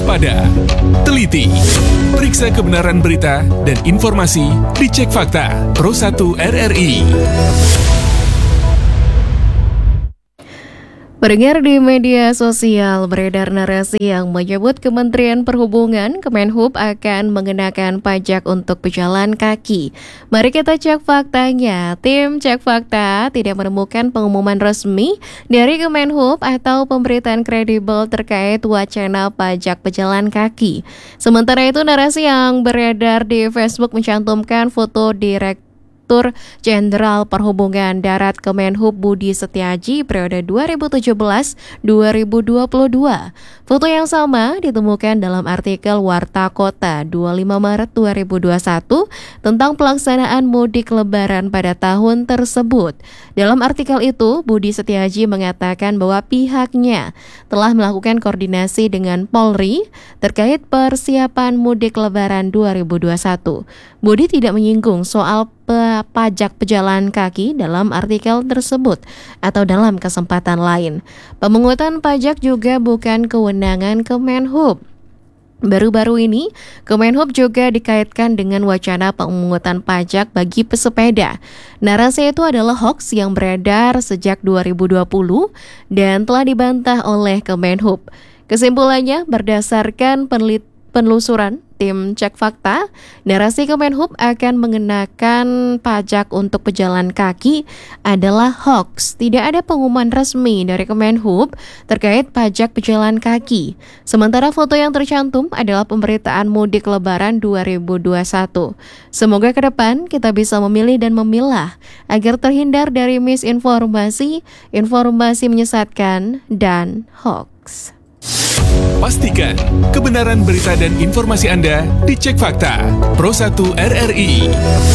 waspada, teliti, periksa kebenaran berita dan informasi dicek fakta. Pro 1 RRI. Pendengar, di media sosial beredar narasi yang menyebut Kementerian Perhubungan Kemenhub akan mengenakan pajak untuk pejalan kaki. Mari kita cek faktanya. Tim Cek Fakta tidak menemukan pengumuman resmi dari Kemenhub atau pemberitaan kredibel terkait wacana pajak pejalan kaki. Sementara itu, narasi yang beredar di Facebook mencantumkan foto Direktur Jenderal Perhubungan Darat Kemenhub Budi Setiaji periode 2017-2022. Foto yang sama ditemukan dalam artikel Warta Kota 25 Maret 2021 tentang pelaksanaan mudik lebaran pada tahun tersebut. Dalam artikel itu, Budi Setiaji mengatakan bahwa pihaknya telah melakukan koordinasi dengan Polri terkait persiapan mudik lebaran 2021. Budi tidak menyinggung soal pajak pejalan kaki dalam artikel tersebut atau dalam kesempatan lain. Pemungutan pajak juga bukan kewenangan Kemenhub. Baru-baru ini, Kemenhub juga dikaitkan dengan wacana pemungutan pajak bagi pesepeda. Narasi itu adalah hoaks yang beredar sejak 2020 dan telah dibantah oleh Kemenhub. Kesimpulannya, berdasarkan penelusuran Tim Cek Fakta, narasi Kemenhub akan mengenakan pajak untuk pejalan kaki adalah hoax. Tidak ada pengumuman resmi dari Kemenhub terkait pajak pejalan kaki. Sementara foto yang tercantum adalah pemberitaan mudik lebaran 2021. Semoga ke depan kita bisa memilih dan memilah agar terhindar dari misinformasi, informasi menyesatkan, dan hoax. Pastikan kebenaran berita dan informasi Anda dicek fakta. Pro 1 RRI.